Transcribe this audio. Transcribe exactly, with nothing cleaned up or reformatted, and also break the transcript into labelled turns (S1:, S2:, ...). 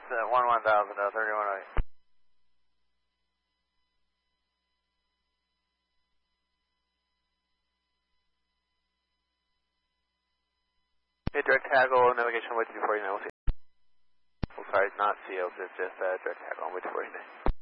S1: uh, one one thousand, uh, thirty-one oh eight. Okay, direct tackle, navigation, way two forty-nine, we'll see. Oh, sorry, not C Os, it's just uh, direct tackle on way two forty-nine.